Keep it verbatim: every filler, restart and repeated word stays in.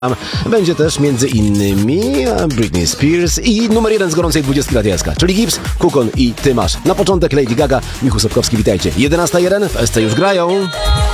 Będzie też między innymi Britney Spears i numer jeden z gorącej dwudziestki radia, czyli Gibbs, Kukon i Ty Masz. Na początek Lady Gaga, Michu Sobkowski, witajcie. jedenasta jeden w S C już grają.